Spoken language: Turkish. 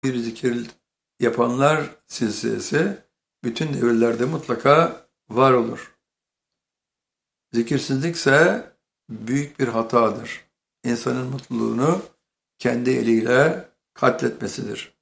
bir zikir yapanlar silsilesi bütün devirlerde mutlaka var olur. Zikirsizlikse büyük bir hatadır. İnsanın mutluluğunu kendi eliyle katletmesidir.